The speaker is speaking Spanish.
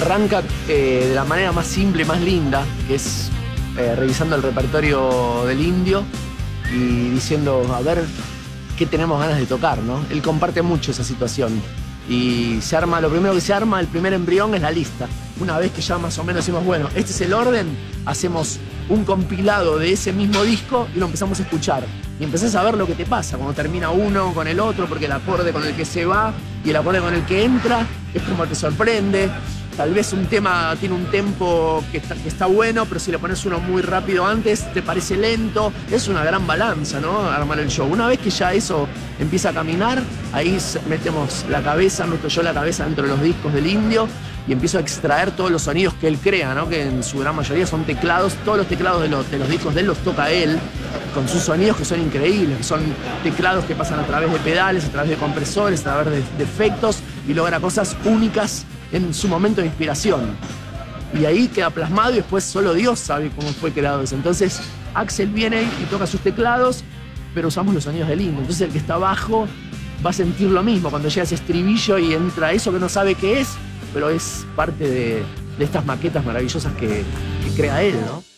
Arranca de la manera más simple, más linda, que es revisando el repertorio del Indio y diciendo, a ver, qué tenemos ganas de tocar, ¿no? Él comparte mucho esa situación. Y se arma, lo primero que se arma, el primer embrión es la lista. Una vez que ya más o menos decimos, bueno, este es el orden, hacemos un compilado de ese mismo disco y lo empezamos a escuchar. Y empezás a ver lo que te pasa cuando termina uno con el otro, porque el acorde con el que se va y el acorde con el que entra es como te sorprende. Tal vez un tema tiene un tempo que está bueno, pero si le pones uno muy rápido antes, te parece lento. Es una gran balanza, ¿no? Armar el show. Una vez que ya eso empieza a caminar, ahí metemos la cabeza, meto yo la cabeza dentro de los discos del Indio y empiezo a extraer todos los sonidos que él crea, ¿no? Que en su gran mayoría son teclados. Todos los teclados de los discos de él los toca él, con sus sonidos que son increíbles, que son teclados que pasan a través de pedales, a través de compresores, a través de efectos, y logra cosas únicas en su momento de inspiración. Y ahí queda plasmado y después solo Dios sabe cómo fue creado eso. Entonces Axel viene y toca sus teclados, pero usamos los sonidos del Indio. Entonces el que está abajo va a sentir lo mismo cuando llega ese estribillo y entra eso que no sabe qué es, pero es parte de estas maquetas maravillosas que crea él, ¿no?